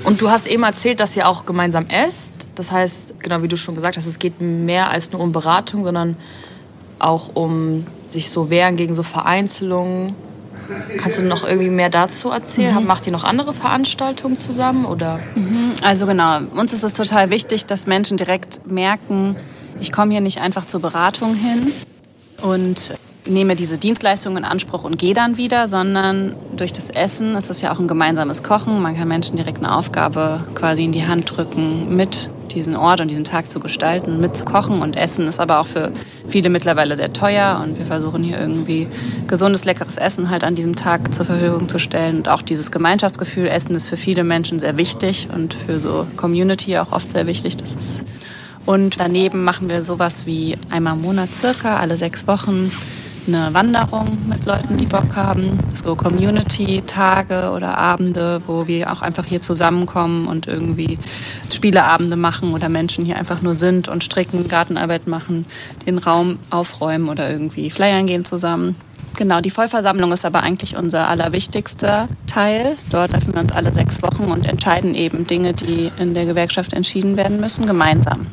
Und du hast eben erzählt, dass ihr auch gemeinsam esst. Das heißt, genau wie du schon gesagt hast, es geht mehr als nur um Beratung, sondern auch um sich so wehren gegen so Vereinzelungen. Kannst du noch irgendwie mehr dazu erzählen? Macht ihr noch andere Veranstaltungen zusammen? Oder? Also genau, uns ist es total wichtig, dass Menschen direkt merken, ich komme hier nicht einfach zur Beratung hin und nehme diese Dienstleistung in Anspruch und gehe dann wieder, sondern durch das Essen, es ist ja auch ein gemeinsames Kochen, man kann Menschen direkt eine Aufgabe quasi in die Hand drücken, mit diesen Ort und diesen Tag zu gestalten, mit zu kochen. Und Essen ist aber auch für viele mittlerweile sehr teuer und wir versuchen hier irgendwie gesundes, leckeres Essen halt an diesem Tag zur Verfügung zu stellen. Und auch dieses Gemeinschaftsgefühl, Essen ist für viele Menschen sehr wichtig und für so Community auch oft sehr wichtig. Und daneben machen wir sowas wie einmal im Monat circa, alle 6 Wochen, eine Wanderung mit Leuten, die Bock haben. So Community-Tage oder Abende, wo wir auch einfach hier zusammenkommen und irgendwie Spieleabende machen oder Menschen hier einfach nur sind und stricken, Gartenarbeit machen, den Raum aufräumen oder irgendwie flyern gehen zusammen. Genau, die Vollversammlung ist aber eigentlich unser allerwichtigster Teil. Dort treffen wir uns alle 6 Wochen und entscheiden eben Dinge, die in der Gewerkschaft entschieden werden müssen, gemeinsam.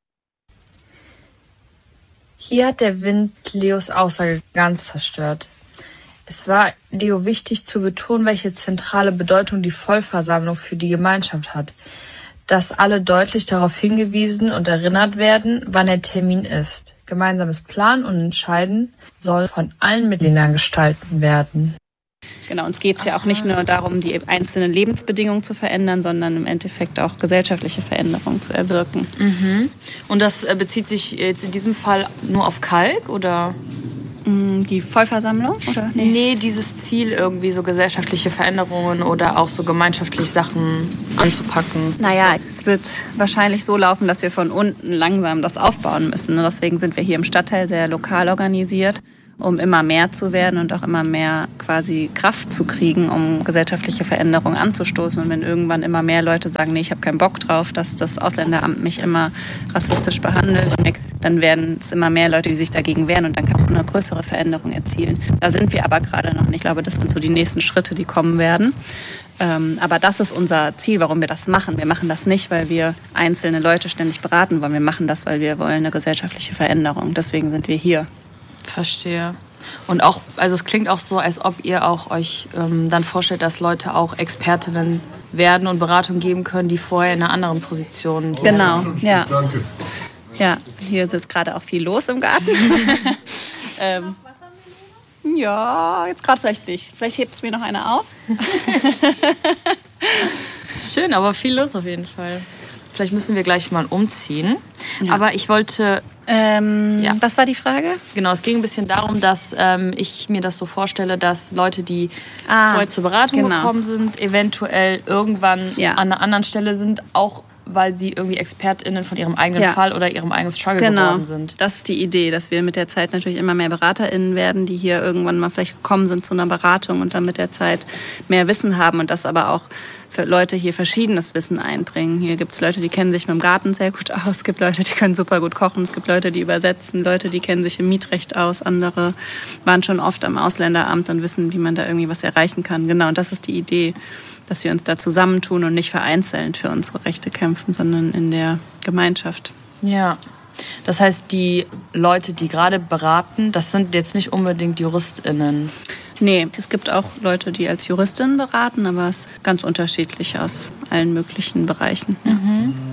Hier hat der Wind Leos Aussage ganz zerstört. Es war Leo wichtig zu betonen, welche zentrale Bedeutung die Vollversammlung für die Gemeinschaft hat. Dass alle deutlich darauf hingewiesen und erinnert werden, wann der Termin ist. Gemeinsames Planen und Entscheiden soll von allen Mitgliedern gestaltet werden. Genau, uns geht es ja auch nicht nur darum, die einzelnen Lebensbedingungen zu verändern, sondern im Endeffekt auch gesellschaftliche Veränderungen zu erwirken. Und das bezieht sich jetzt in diesem Fall nur auf Kalk, oder? Die Vollversammlung, oder? Nee, dieses Ziel, irgendwie so gesellschaftliche Veränderungen oder auch so gemeinschaftlich Sachen anzupacken. Naja, es wird wahrscheinlich so laufen, dass wir von unten langsam das aufbauen müssen. Deswegen sind wir hier im Stadtteil sehr lokal organisiert, um immer mehr zu werden und auch immer mehr quasi Kraft zu kriegen, um gesellschaftliche Veränderungen anzustoßen. Und wenn irgendwann immer mehr Leute sagen, nee, ich habe keinen Bock drauf, dass das Ausländeramt mich immer rassistisch behandelt, dann werden es immer mehr Leute, die sich dagegen wehren und dann kann man eine größere Veränderung erzielen. Da sind wir aber gerade noch nicht. Ich glaube, das sind so die nächsten Schritte, die kommen werden. Aber das ist unser Ziel, warum wir das machen. Wir machen das nicht, weil wir einzelne Leute ständig beraten wollen. Wir machen das, weil wir wollen eine gesellschaftliche Veränderung. Deswegen sind wir hier. Verstehe. Und auch, also es klingt auch so, als ob ihr auch euch dann vorstellt, dass Leute auch Expertinnen werden und Beratung geben können, die vorher in einer anderen Position. Genau, ja. Danke. Ja, hier ist jetzt gerade auch viel los im Garten. Ja, jetzt gerade vielleicht nicht. Vielleicht hebt es mir noch eine auf. Schön, aber viel los auf jeden Fall. Vielleicht müssen wir gleich mal umziehen. Ja. Aber ich wollte... Was war die Frage? Genau, es ging ein bisschen darum, dass ich mir das so vorstelle, dass Leute, die vorher zur Beratung gekommen sind, eventuell irgendwann an einer anderen Stelle sind, auch weil sie irgendwie ExpertInnen von ihrem eigenen Fall oder ihrem eigenen Struggle geworden sind. Das ist die Idee, dass wir mit der Zeit natürlich immer mehr BeraterInnen werden, die hier irgendwann mal vielleicht gekommen sind zu einer Beratung und dann mit der Zeit mehr Wissen haben und das aber auch für Leute hier verschiedenes Wissen einbringen. Hier gibt es Leute, die kennen sich mit dem Garten sehr gut aus, es gibt Leute, die können super gut kochen, es gibt Leute, die übersetzen, Leute, die kennen sich im Mietrecht aus, andere waren schon oft am Ausländeramt und wissen, wie man da irgendwie was erreichen kann. Genau, und das ist die Idee, dass wir uns da zusammentun und nicht vereinzelt für unsere Rechte kämpfen, sondern in der Gemeinschaft. Ja, das heißt, die Leute, die gerade beraten, das sind jetzt nicht unbedingt JuristInnen. Nee, es gibt auch Leute, die als Juristin beraten, aber es ist ganz unterschiedlich aus allen möglichen Bereichen. Ja.